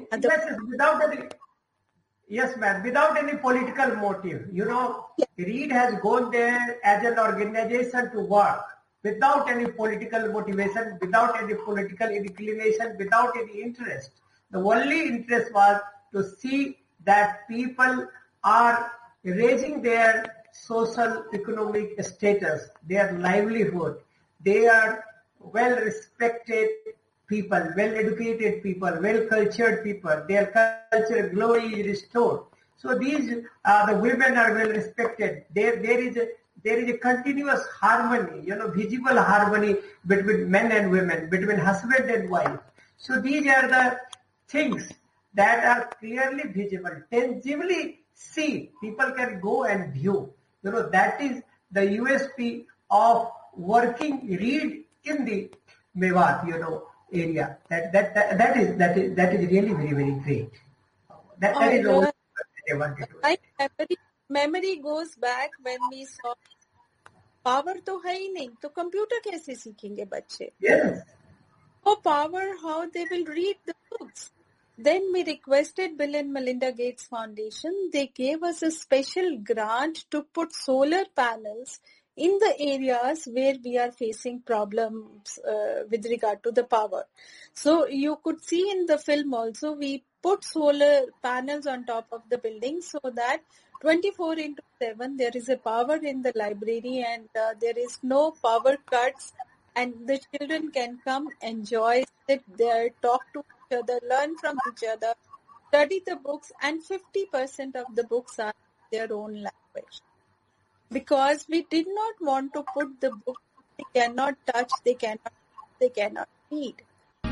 Yes, ma'am. Without any political motive. Reed has gone there as an organization to work without any political motivation, without any political inclination, without any interest. The only interest was to see that people are raising their social economic status, their livelihood. They are well-respected people, well-educated people, well-cultured people. Their cultural glory is restored. So these the women are well-respected. There is a continuous harmony, visible harmony between men and women, between husband and wife. So these are the things that are clearly visible, tangibly see. People can go and view. That is the USP of working Reed in the Mewat, area. That is really very, very great. That is all I wanted to. Memory goes back when we saw power तो है ही नहीं, तो computer कैसे सीखेंगे बच्चे? Yes. For power, how they will read the books. Then we requested Bill and Melinda Gates Foundation. They gave us a special grant to put solar panels in the areas where we are facing problems with regard to the power. So you could see in the film also, we put solar panels on top of the building so that 24/7 there is a power in the library and there is no power cuts, and the children can come, enjoy, sit there, talk to each other, learn from each other, study the books, and 50% of the books are their own language. Because we did not want to put the book they cannot touch, they cannot read.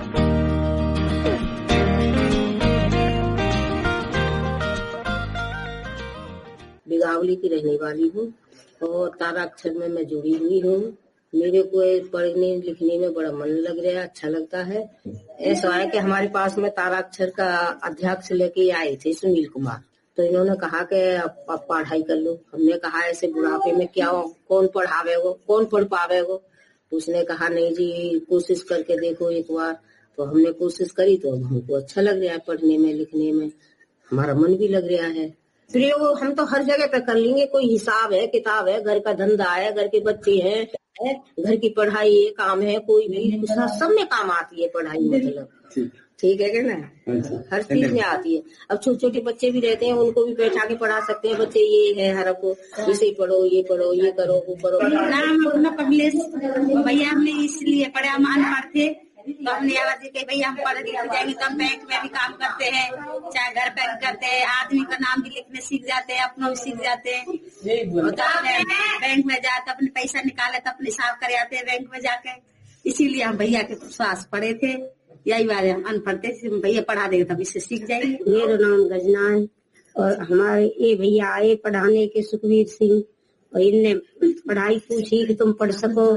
बिगावली की रहने वाली हूँ और ताराक्षर में मैं जुड़ी हुई हूँ। मेरे को पढ़ने लिखने में बड़ा मन लग रहा है, अच्छा लगता है। ऐसा है कि हमारे पास में ताराक्षर का अध्यक्ष लेके आए थे सुनील कुमार, तो इन्होंने कहा कि आप पढ़ाई कर लो। हमने कहा ऐसे बुढ़ापे में क्या कौन पढ़ावेगो, कौन पढ़ पावेगो? तो उसने कहा नहीं जी, कोशिश करके देखो एक बार। तो हमने कोशिश करी तो हमको अच्छा लग रहा है, पढ़ने में लिखने में हमारा मन भी लग रहा है। प्रयोग हम तो हर जगह पे कर लेंगे, कोई हिसाब है, किताब है, घर का धंधा है, घर के बच्चे हैं, घर की पढ़ाई है, काम है, कोई भी सब में काम आती है पढ़ाई। मतलब ठीक है क्या ना, हर चीज में आती है। अब छोटे छोटे बच्चे भी रहते हैं, उनको भी बैठा के पढ़ा सकते हैं। बच्चे ये है हर को इसे पढ़ो, ये करो, वो करो। नाम अपना कमलेश भैया, हमने इसलिए पढ़े, हम अनपढ़ थे तो हमने आवाज दी कि भैया हम पढ़ लिख जाएंगे तो हम बैंक में भी काम करते हैं, चाहे घर पर करते हैं, आदमी का नाम भी लिखने सीख जाते हैं, अपना भी सीख जाते हैं। बैंक में जाए तो अपने पैसा निकाले तो अपने हिसाब कर आते हैं बैंक में जाके। इसीलिए हम भैया के पास पढ़े थे। यही बात है, हम अनपढ़ थे, भैया पढ़ा देंगे तब इससे सीख जाएंगे। मेरा नाम गजना है और हमारे ये भैया आए पढ़ाने के, सुखवीर सिंह, और इनने पढ़ाई पूछी कि तुम पढ़ सको।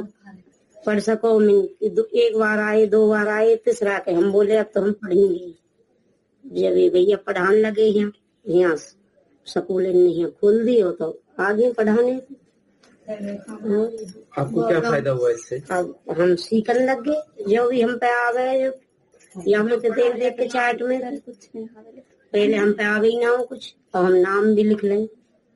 एक बार आए, 2 बार आए, तीसरा के हम बोले अब तो हम पढ़ेंगे। जब ये भैया पढ़ाने लगे यहाँ स्कूल यहाँ खोल दी हो तो आगे पढ़ाने। आपको क्या फायदा हुआ इससे? अब हम सीखने लग गए, जो भी हम पे आ गए, यहाँ पे देख के चार्ट में कुछ पहले हम पे आ गई ना हो कुछ, तो हम नाम भी लिख लें।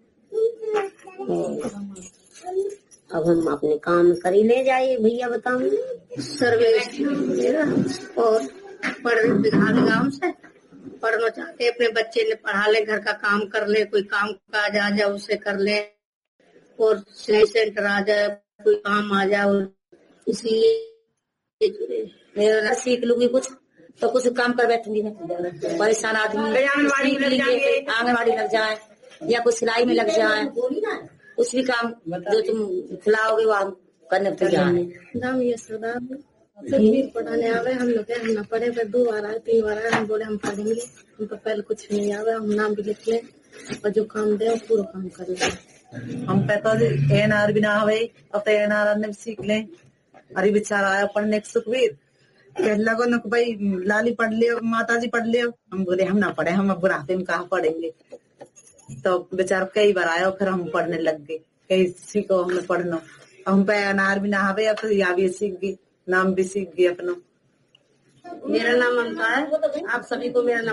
अब हम अपने काम कर ही ले जाइए। भैया बताओ सर्विस और पढ़ने गाँव से पढ़ना चाहते, अपने बच्चे ने पढ़ा ले, घर का काम कर ले, कोई काम काज आ जाए उसे कर ले, और सिलाई सेंटर आ जाए, कोई काम आ जाए, इसलिए मेरा सीख लूंगी कुछ तो कुछ काम कर बैठूंगी मैं। परेशान आदमी आंगनबाड़ी लग जाए या कुछ सिलाई में लग जाए, कुछ भी काम जो तुम खिलाओगे वो करने तैयार है। नाम ये सरदार पढ़ाने आवे, हम लोग हम ना पढ़े, 2 बार आए, 3 बार आए, हम बोले हम पढ़ेंगे, हमको पहले कुछ नहीं आवे, हम नाम भी लिख ले और जो काम दे पूरा काम कर ले। हम पे तो एनआर भी ना आवे, अब तो एनआर ने सीख ले। अरे बेचारा आया पढ़ने सुखवीर, लगो न भाई लाली पढ़ लियो, माता जी पढ़ लियो। हम बोले हम ना पढ़े, हम अब बुढ़ापे में कहाँ पढ़ेंगे। तो बेचारा कई बार आया, फिर हम पढ़ने लग गए, कहीं सीखो हमने पढ़ना। हम पे अनार भी ना आवे, अब तो या भी सीख गई, नाम भी सीख गई अपना। मेरा नाम ममता है, आप सभी को मेरा नाम